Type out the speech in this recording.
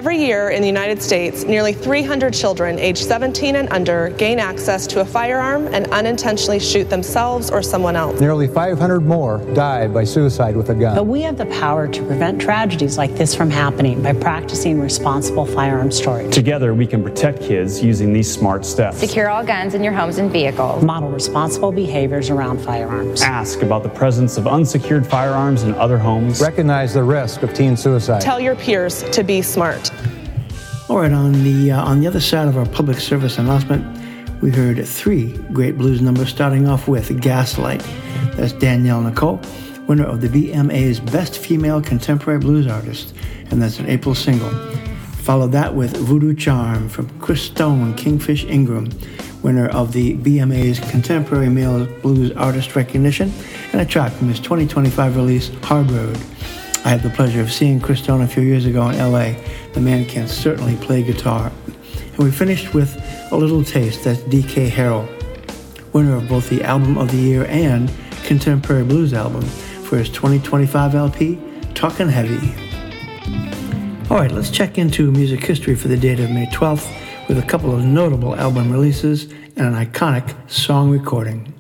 Every year in the United States, nearly 300 children aged 17 and under gain access to a firearm and unintentionally shoot themselves or someone else. Nearly 500 more die by suicide with a gun. But we have the power to prevent tragedies like this from happening by practicing responsible firearm storage. Together, we can protect kids using these smart steps. Secure all guns in your homes and vehicles. Model responsible behaviors around firearms. Ask about the presence of unsecured firearms in other homes. Recognize the risk of teen suicide. Tell your peers to be smart. All right, on the other side of our public service announcement, we heard 3 great blues numbers, starting off with Gaslight. That's Danielle Nicole, winner of the BMA's Best Female Contemporary Blues Artist, and that's an April single. Followed that with Voodoo Charm from Chris Stone, Kingfish Ingram, winner of the BMA's Contemporary Male Blues Artist Recognition, and a track from his 2025 release, Hard Road. I had the pleasure of seeing Chris Stone a few years ago in LA. The man can certainly play guitar. And we finished with A Little Taste, that's D.K. Harrell, winner of both the Album of the Year and Contemporary Blues Album for his 2025 LP, Talkin' Heavy. All right, let's check into music history for the date of May 12th with a couple of notable album releases and an iconic song recording.